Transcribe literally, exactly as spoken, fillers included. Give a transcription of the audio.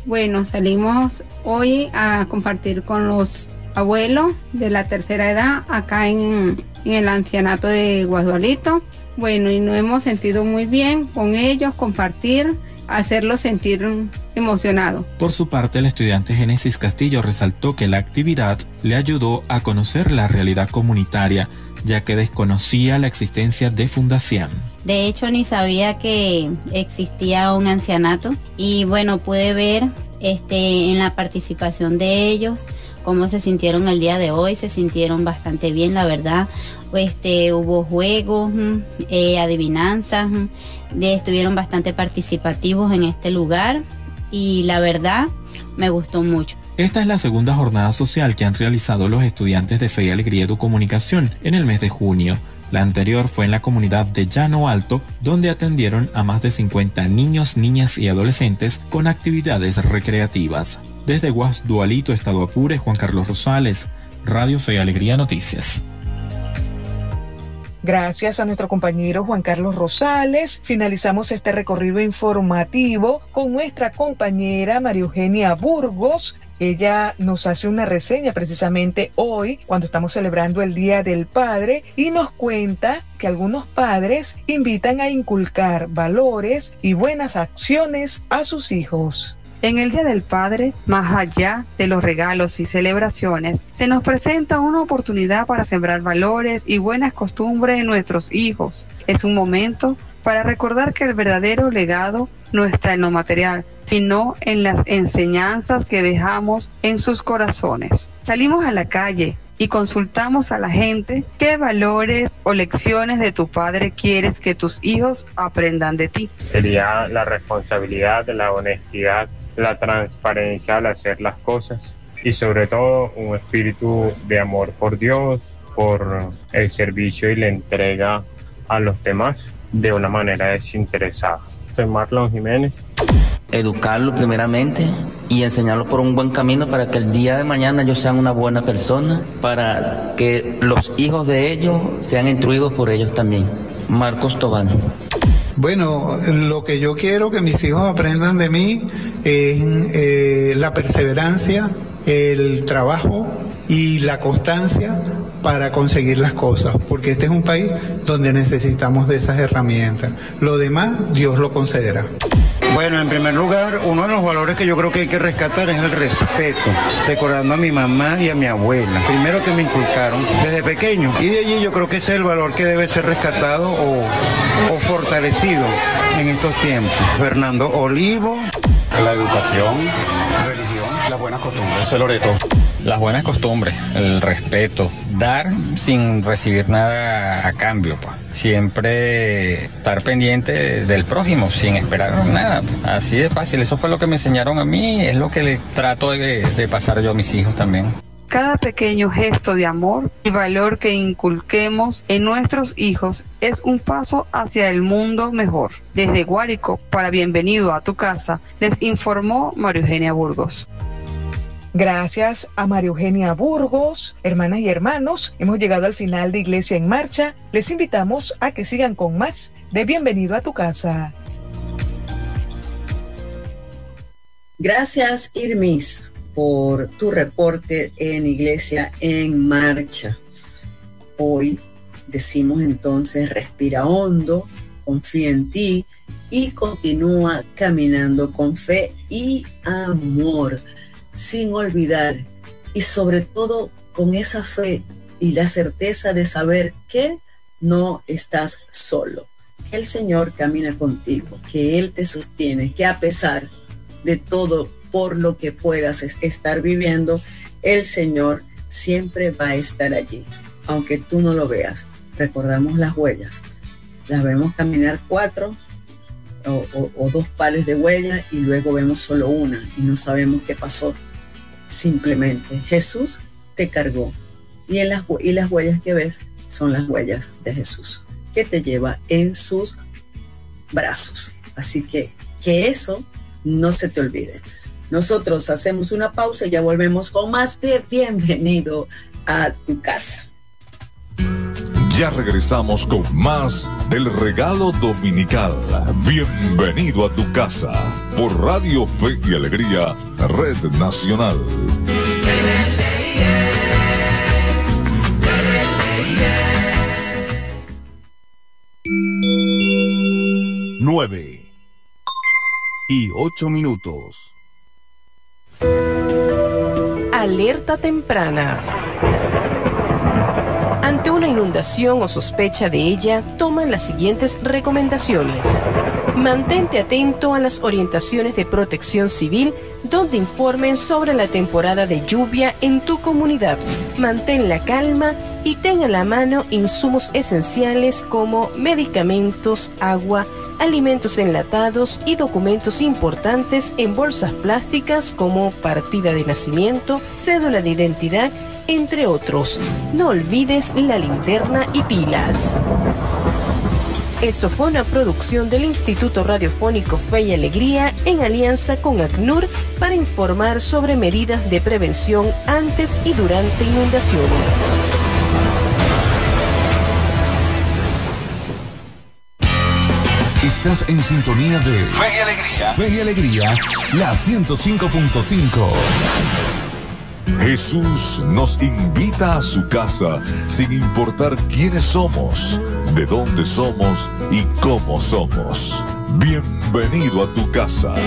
Bueno, salimos hoy a compartir con los abuelos de la tercera edad acá en, en el ancianato de Guadualito. Bueno, y nos hemos sentido muy bien con ellos, compartir, hacerlos sentir emocionados. Por su parte, el estudiante Génesis Castillo resaltó que la actividad le ayudó a conocer la realidad comunitaria, ya que desconocía la existencia de fundación. De hecho, ni sabía que existía un ancianato y bueno, pude ver este, en la participación de ellos cómo se sintieron el día de hoy. Se sintieron bastante bien, la verdad. Este, hubo juegos, eh, adivinanzas, de, estuvieron bastante participativos en este lugar y la verdad me gustó mucho. Esta es la segunda jornada social que han realizado los estudiantes de Fe y Alegría Educomunicación en el mes de junio. La anterior fue en la comunidad de Llano Alto, donde atendieron a más de cincuenta niños, niñas y adolescentes con actividades recreativas. Desde Guasdualito, Estado Apure, Juan Carlos Rosales, Radio Fe y Alegría Noticias. Gracias a nuestro compañero Juan Carlos Rosales, finalizamos este recorrido informativo con nuestra compañera María Eugenia Burgos. Ella nos hace una reseña precisamente hoy, cuando estamos celebrando el Día del Padre, y nos cuenta que algunos padres invitan a inculcar valores y buenas acciones a sus hijos. En el Día del Padre, más allá de los regalos y celebraciones, se nos presenta una oportunidad para sembrar valores y buenas costumbres en nuestros hijos. Es un momento para recordar que el verdadero legado no está en lo material, sino en las enseñanzas que dejamos en sus corazones. Salimos a la calle y consultamos a la gente qué valores o lecciones de tu padre quieres que tus hijos aprendan de ti. Sería la responsabilidad, la honestidad, la transparencia al hacer las cosas y sobre todo un espíritu de amor por Dios, por el servicio y la entrega a los demás de una manera desinteresada. Soy Marlon Jiménez. Educarlo primeramente y enseñarlo por un buen camino para que el día de mañana ellos sean una buena persona, para que los hijos de ellos sean instruidos por ellos también. Marcos Tobán. Bueno, lo que yo quiero que mis hijos aprendan de mí es eh, la perseverancia, el trabajo y la constancia para conseguir las cosas, porque este es un país donde necesitamos de esas herramientas. Lo demás, Dios lo concederá. Bueno, en primer lugar, uno de los valores que yo creo que hay que rescatar es el respeto, recordando a mi mamá y a mi abuela, primero que me inculcaron desde pequeño, y de allí yo creo que ese es el valor que debe ser rescatado o, o fortalecido en estos tiempos. Fernando Olivo. La educación, la religión, las buenas costumbres, eso es Loreto. Las buenas costumbres, el respeto, dar sin recibir nada a cambio, pues. Siempre estar pendiente del prójimo, sin esperar nada. Así de fácil, eso fue lo que me enseñaron a mí, es lo que le trato de, de pasar yo a mis hijos también. Cada pequeño gesto de amor y valor que inculquemos en nuestros hijos es un paso hacia el mundo mejor. Desde Guárico, para Bienvenido a tu Casa, les informó María Eugenia Burgos. Gracias a María Eugenia Burgos. Hermanas y hermanos, hemos llegado al final de Iglesia en Marcha. Les invitamos a que sigan con más de Bienvenido a tu Casa. Gracias, Irmis, por tu reporte en Iglesia en Marcha. Hoy decimos entonces, respira hondo, confía en ti y continúa caminando con fe y amor, sin olvidar, y sobre todo con esa fe y la certeza de saber que no estás solo, que el Señor camina contigo, que Él te sostiene, que a pesar de todo por lo que puedas estar viviendo, el Señor siempre va a estar allí, aunque tú no lo veas. Recordamos las huellas, las vemos caminar cuatro o, o, o dos pares de huellas y luego vemos solo una y no sabemos qué pasó. Simplemente Jesús te cargó y, en las, y las huellas que ves son las huellas de Jesús, que te lleva en sus brazos. Así que que eso no se te olvide. Nosotros hacemos una pausa y ya volvemos con más de Bienvenido a tu Casa. Ya regresamos con más del regalo dominical. Bienvenido a tu casa por Radio Fe y Alegría, Red Nacional. Nueve y ocho minutos. Alerta temprana. Ante una inundación o sospecha de ella, toman las siguientes recomendaciones. Mantente atento a las orientaciones de Protección Civil, donde informen sobre la temporada de lluvia en tu comunidad. Mantén la calma y ten a la mano insumos esenciales como medicamentos, agua, alimentos enlatados y documentos importantes en bolsas plásticas como partida de nacimiento, cédula de identidad, entre otros. No olvides la linterna y pilas. Esto fue una producción del Instituto Radiofónico Fe y Alegría en alianza con ACNUR para informar sobre medidas de prevención antes y durante inundaciones. Estás en sintonía de Fe y Alegría. Fe y Alegría, la ciento cinco punto cinco. Jesús nos invita a su casa sin importar quiénes somos, de dónde somos y cómo somos. Bienvenido a tu casa.